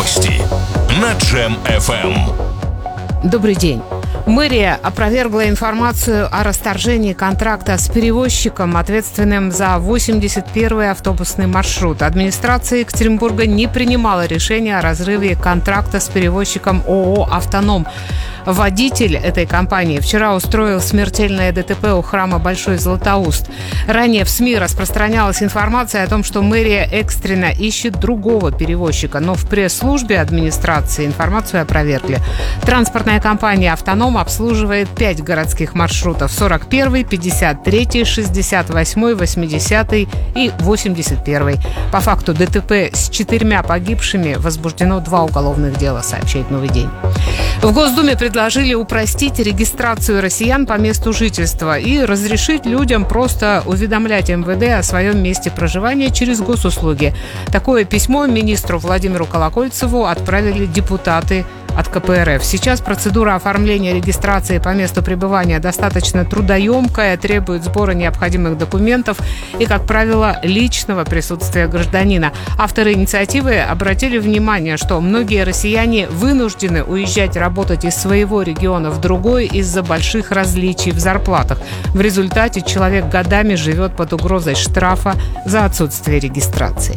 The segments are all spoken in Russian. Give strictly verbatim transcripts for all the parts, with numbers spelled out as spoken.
Новости на Джем эф эм. Добрый день. Мэрия опровергла информацию о расторжении контракта с перевозчиком, ответственным за восемьдесят первый автобусный маршрут. Администрация Екатеринбурга не принимала решения о разрыве контракта с перевозчиком ООО «Автоном». Водитель этой компании вчера устроил смертельное ДТП у храма Большой Златоуст. Ранее в СМИ распространялась информация о том, что мэрия экстренно ищет другого перевозчика, но в пресс-службе администрации информацию опровергли. Транспортная компания «Автоном» обслуживает пять городских маршрутов: сорок первый, пятьдесят третий, шестьдесят восьмой, восьмидесятый и восемьдесят первый. По факту ДТП с четырьмя погибшими возбуждено два уголовных дела, сообщает «Новый день». В Госдуме предложили упростить регистрацию россиян по месту жительства и разрешить людям просто уведомлять эм вэ дэ о своем месте проживания через госуслуги. Такое письмо министру Владимиру Колокольцеву отправили депутаты от ка пэ эр эф. Сейчас процедура оформления регистрации по месту пребывания достаточно трудоемкая, требует сбора необходимых документов и, как правило, личного присутствия гражданина. Авторы инициативы обратили внимание, что многие россияне вынуждены уезжать работать из своего региона в другой из-за больших различий в зарплатах. В результате человек годами живет под угрозой штрафа за отсутствие регистрации.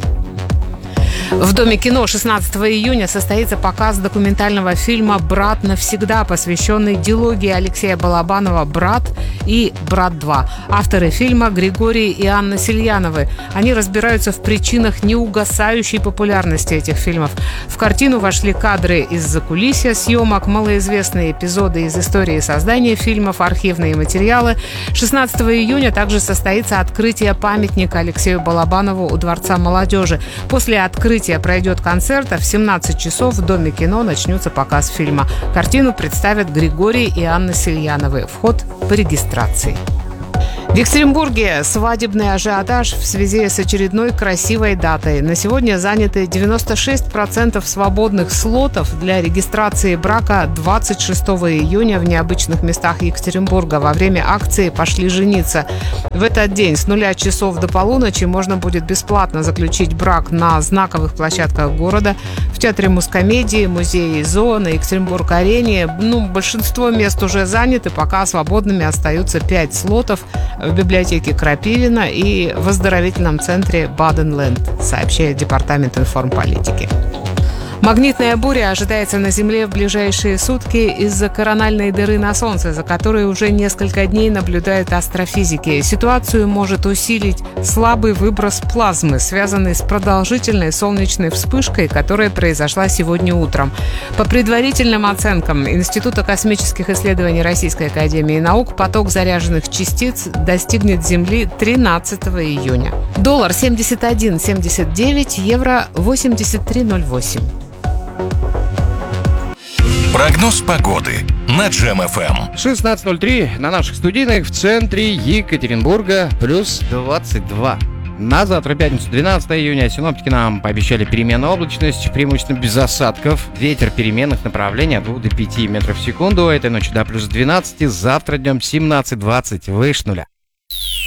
В Доме кино шестнадцатого июня состоится показ документального фильма «Брат навсегда», посвященный дилогии Алексея Балабанова «Брат» и «Брат два». Авторы фильма Григорий и Анна Сельяновы. Они разбираются в причинах неугасающей популярности этих фильмов. В картину вошли кадры из закулисья съемок, малоизвестные эпизоды из истории создания фильмов, архивные материалы. шестнадцатого июня также состоится открытие памятника Алексею Балабанову у Дворца молодежи. После открытия пройдет концерт, а в семнадцать часов в Доме кино начнется показ фильма. Картину представят Григорий и Анна Сельяновы. Вход по регистрации. В Екатеринбурге свадебный ажиотаж в связи с очередной красивой датой. На сегодня заняты девяносто шесть процентов свободных слотов для регистрации брака двадцать шестого июня в необычных местах Екатеринбурга. Во время акции «Пошли жениться». В этот день с нуля часов до полуночи можно будет бесплатно заключить брак на знаковых площадках города, в Театре Мускомедии, Музее и Зоо, на Екатеринбург-арене. Ну, большинство мест уже заняты, пока свободными остаются пять слотов в библиотеке Крапивина и в оздоровительном центре Баден-Ленд, сообщает Департамент информполитики. Магнитная буря ожидается на Земле в ближайшие сутки из-за корональной дыры на Солнце, за которой уже несколько дней наблюдают астрофизики. Ситуацию может усилить слабый выброс плазмы, связанный с продолжительной солнечной вспышкой, которая произошла сегодня утром. По предварительным оценкам Института космических исследований Российской академии наук, поток заряженных частиц достигнет Земли тринадцатого июня. Доллар семьдесят один семьдесят девять, евро восемьдесят три ноль восемь. Прогноз погоды на Джем эф эм. шестнадцать ноль три на наших студийных в центре Екатеринбурга плюс двадцать два. На завтра, пятницу, двенадцатого июня, синоптики нам пообещали переменную облачность, преимущественно без осадков. Ветер переменных направлений от двух до пяти метров в секунду. Этой ночью до плюс двенадцати, завтра днем семнадцать двадцать, выше нуля.